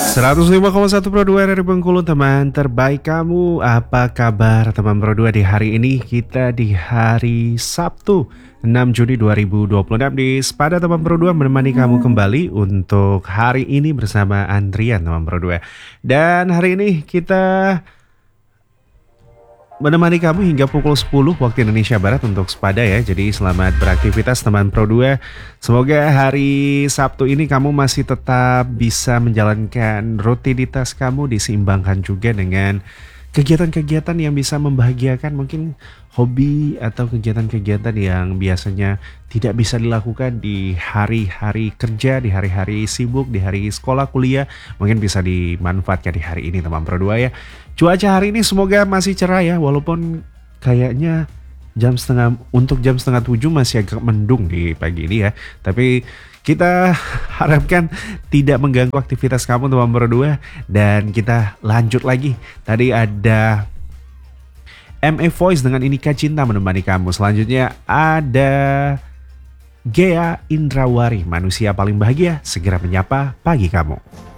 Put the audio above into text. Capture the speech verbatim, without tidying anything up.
seratus lima koma satu Pro dua dari Bengkulu, teman terbaik kamu. Apa kabar teman Pro dua di hari ini? Kita di hari Sabtu enam Juni dua ribu dua puluh enam di Sepada teman Pro dua menemani kamu kembali untuk hari ini bersama Andrian teman Pro dua. Dan hari ini kita menemani kamu hingga pukul sepuluh waktu Indonesia Barat untuk Sepada ya. Jadi selamat beraktivitas teman Pro dua. Semoga hari Sabtu ini kamu masih tetap bisa menjalankan rutinitas kamu, diseimbangkan juga dengan kegiatan-kegiatan yang bisa membahagiakan, mungkin hobi atau kegiatan-kegiatan yang biasanya tidak bisa dilakukan di hari-hari kerja, di hari-hari sibuk, di hari sekolah kuliah, mungkin bisa dimanfaatkan di hari ini teman Pro dua ya. Cuaca hari ini semoga masih cerah ya, walaupun kayaknya jam setengah untuk jam setengah tujuh masih agak mendung di pagi ini ya. Tapi kita harapkan tidak mengganggu aktivitas kamu teman Pro dua. Dan kita lanjut lagi. Tadi ada M A Voice dengan Inika Cinta menemani kamu. Selanjutnya ada Gea Indrawari, Manusia Paling Bahagia, segera menyapa pagi kamu.